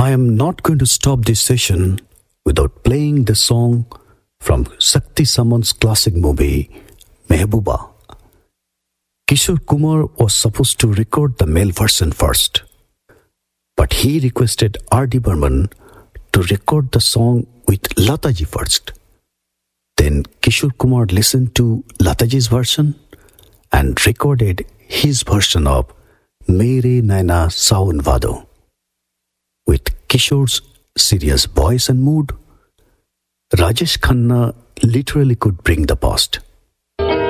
I am not going to stop this session without playing the song from Sakti Saman's classic movie, Mehbooba. Kishore Kumar was supposed to record the male version first, but he requested R.D. Burman to record the song with Lataji first. Then Kishore Kumar listened to Lataji's version and recorded his version of Mere Naina Sawan Vado. With Kishore's serious voice and mood, Rajesh Khanna literally could bring the past.